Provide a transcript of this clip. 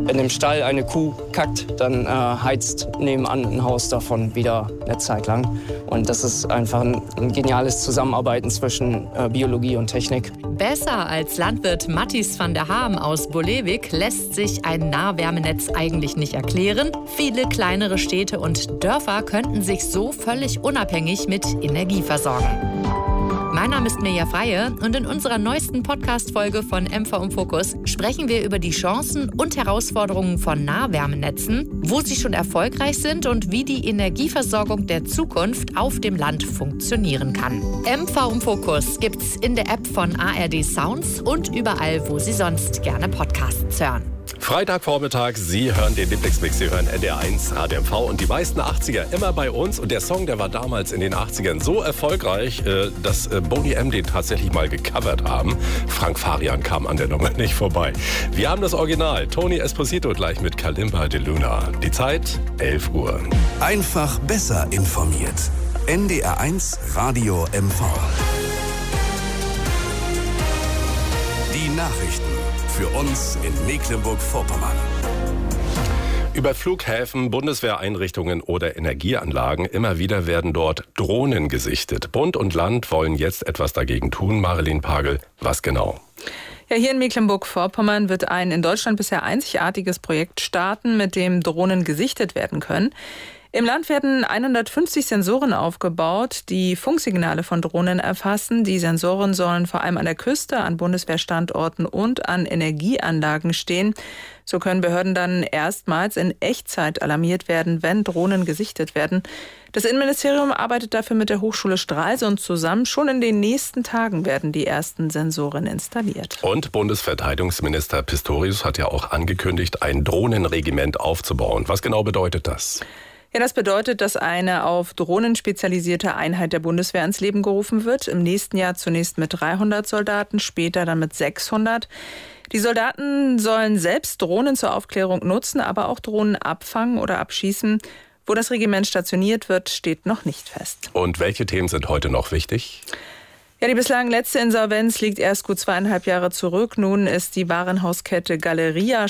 Wenn im Stall eine Kuh kackt, dann heizt nebenan ein Haus davon wieder eine Zeit lang. Und das ist einfach ein geniales Zusammenarbeiten zwischen Biologie und Technik. Besser als Landwirt Matthijs van der Haam aus Bolewik lässt sich ein Nahwärmenetz eigentlich nicht erklären. Viele kleinere Städte und Dörfer könnten sich so völlig unabhängig mit Energie versorgen. Mein Name ist Mirja Freie und in unserer neuesten Podcast-Folge von MV im Fokus sprechen wir über die Chancen und Herausforderungen von Nahwärmenetzen, wo sie schon erfolgreich sind und wie die Energieversorgung der Zukunft auf dem Land funktionieren kann. MV im Fokus gibt's in der App von ARD Sounds und überall, wo Sie sonst gerne Podcasts hören. Freitagvormittag, Sie hören den Lieblingsmix, Sie hören NDR1, Radio MV und die meisten 80er immer bei uns. Und der Song, der war damals in den 80ern so erfolgreich, dass Boney M. den tatsächlich mal gecovert haben. Frank Farian kam an der Nummer nicht vorbei. Wir haben das Original, Tony Esposito gleich mit Kalimba de Luna. Die Zeit, 11 Uhr. Einfach besser informiert. NDR1 Radio MV. Die Nachrichten. Für uns in Mecklenburg-Vorpommern. Über Flughäfen, Bundeswehreinrichtungen oder Energieanlagen, immer wieder werden dort Drohnen gesichtet. Bund und Land wollen jetzt etwas dagegen tun. Marilyn Pagel, was genau? Ja, hier in Mecklenburg-Vorpommern wird ein in Deutschland bisher einzigartiges Projekt starten, mit dem Drohnen gesichtet werden können. Im Land werden 150 Sensoren aufgebaut, die Funksignale von Drohnen erfassen. Die Sensoren sollen vor allem an der Küste, an Bundeswehrstandorten und an Energieanlagen stehen. So können Behörden dann erstmals in Echtzeit alarmiert werden, wenn Drohnen gesichtet werden. Das Innenministerium arbeitet dafür mit der Hochschule Stralsund zusammen. Schon in den nächsten Tagen werden die ersten Sensoren installiert. Und Bundesverteidigungsminister Pistorius hat ja auch angekündigt, ein Drohnenregiment aufzubauen. Was genau bedeutet das? Ja, das bedeutet, dass eine auf Drohnen spezialisierte Einheit der Bundeswehr ins Leben gerufen wird. Im nächsten Jahr zunächst mit 300 Soldaten, später dann mit 600. Die Soldaten sollen selbst Drohnen zur Aufklärung nutzen, aber auch Drohnen abfangen oder abschießen. Wo das Regiment stationiert wird, steht noch nicht fest. Und welche Themen sind heute noch wichtig? Ja, die bislang letzte Insolvenz liegt erst gut 2,5 Jahre zurück. Nun ist die Warenhauskette Galeria